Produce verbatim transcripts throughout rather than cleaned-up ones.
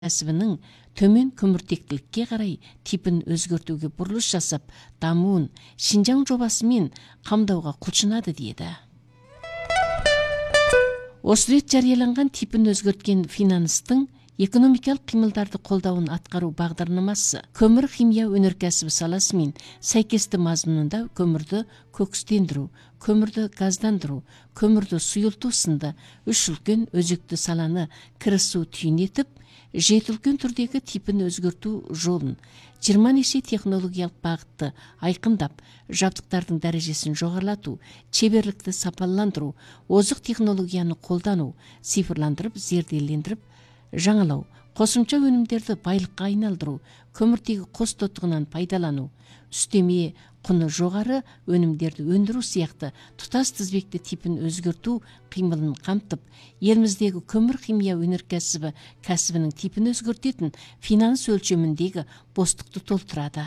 кәсібінің төмен көміртектілікке қарай типін өзгертуге бұрылыш жасап, дамуын Шинжаң жобасымен қамдауға құлшынады деді. Осы рет жарияланған типін өзгерткен финанстың экономикалық қимылдарды қолдауын атқару бағдарламасы көмір химия өнеркәсібі саласымен сәйкесті мазмұнында көмірді кокстендіру, көмірді газдандыру, көмірді сұйылту сынды үш үлкен өзекті саланы кірісу түйін етіп, жеті үлкен түрдегі типін өзгерту жолын жиырма неше технологиялық бағытты айқындап, жабдықтардың дәрежесін жоғарлату, шеберлікті сапаландыру, озық технологияны қолдану, цифрландырып, зерделендіріп, жаңалау, қосымша өнімдерді байлыққа айналдыру, көміртегі қос тотығынан пайдалану, үстеме құны жоғары өнімдерді өндіру сияқты тұтас тізбекті типін өзгерту қимылын қамтып, еліміздегі көмір химия өнеркәсібі кәсібінің типін өзгертетін финанс өлшеміндегі бостықты толтырады.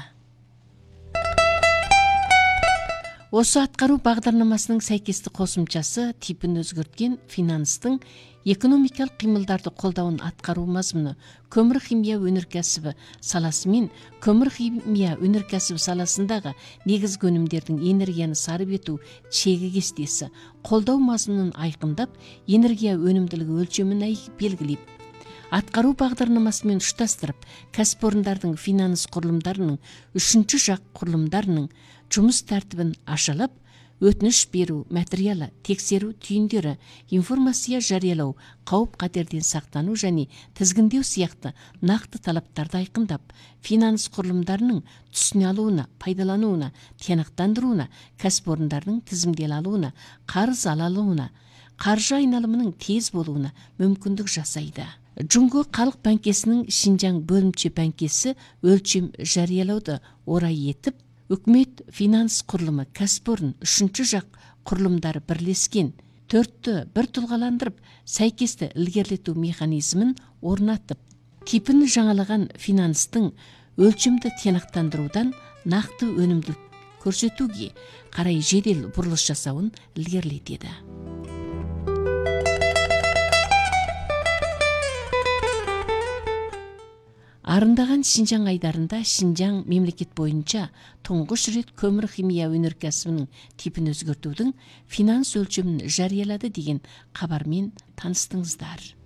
Осы атқару бағдарламасының сәйкесті қосымшасы типін өзгерткен финанстың экономикалық қимылдарды қолдауын атқару мазмұны көмір химия өнеркәсібі саласы мен көмір химия өнеркәсібі саласындағы негізгі өнімдердің энергияны сарып ету шегі кестесі, қолдау мазмұнын айқындап, энергия өнімділігі өлшемін белгілеп, атқару бағдарламасымен ұштастырып, кәсіпорындардың финанс құрылымдарының үшінші жақ құрылымдарының жұмыс тәртібін ашылып, өтініш беру, материалы, тексеру түйіндері, информация жариялау, қауіп қатерден сақтану және тізгіндеу сияқты нақты талаптарды айқындап, финанс құрылымдарының түсіне алуына, пайдалануына, тиянақтандыруына, кәсіпорындардың тізімдел алуына, қарыз ала алуына, қаржы айналымының тез болуына мүмкіндік жасайды. Джунго халық банкесінің Шинжаң бөлімше банкесі өлшем жариялауды орай етіп, үкімет финанс құрылымы кәсіпорын үшінші жақ құрылымдары бірлескен төртті бір тұлғаландырып, сәйкесті ілгерілету механизмін орнатып, типін жаңалаған финанстың өлшемді тиянақтандырудан нақты өнімділік көрсетуге қарай жедел бұрылыс жасауын ілгерілетеді. Арындаған Шинжаң айдарында Шинжаң мемлекет бойынша тұңғыш рет көмір химия өнеркәсібінің типін өзгертудің финанс өлшемін жариялады деген хабармен таныстыңыздар.